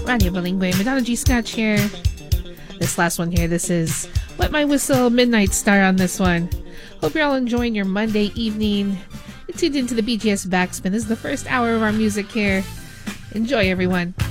Radio Bilingue. Madonna G. Scotch here. This last one here, this is Wet My Whistle, Midnight Star on this one. Hope you're all enjoying your Monday evening. You're tuned into the BGS Backspin. This is the first hour of our music here. Enjoy, everyone.